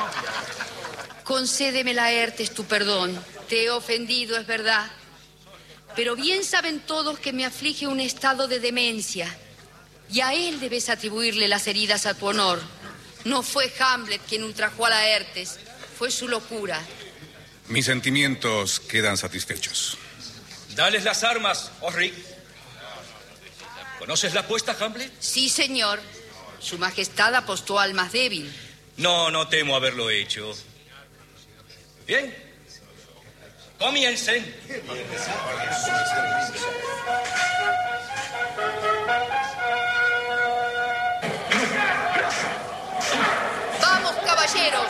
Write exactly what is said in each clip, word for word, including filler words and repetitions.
Concédeme, Laertes, tu perdón. Te he ofendido, es verdad. Pero bien saben todos que me aflige un estado de demencia. Y a él debes atribuirle las heridas a tu honor. No fue Hamlet quien ultrajó a Laertes. Fue su locura. Mis sentimientos quedan satisfechos. Dales las armas, Osric. ¿Conoces la apuesta, Hamlet? Sí, señor. Su Majestad apostó al más débil. No, no temo haberlo hecho. Bien. Comiencen. ¡Vamos, caballeros!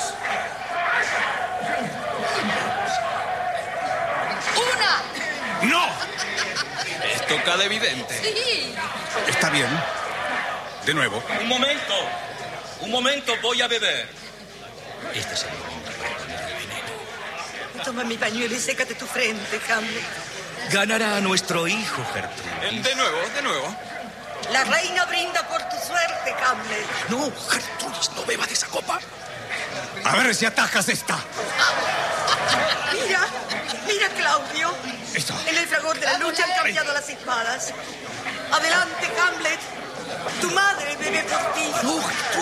¡Una! ¡No! Esto cada evidente. Sí. Está bien. De nuevo. Un momento. Un momento, voy a beber. Este es el momento para poner el veneno. Toma mi pañuelo y sécate tu frente, Hamlet. Ganará a nuestro hijo, Gertrudis. De nuevo, de nuevo. La reina brinda por tu suerte, Hamlet. No, Gertrudis, no beba de esa copa. A ver si atajas esta. Mira, mira, Claudio. Eso. En el fragor de la lucha han cambiado las espadas. Adelante, Hamlet. Tu madre bebe por ti. No,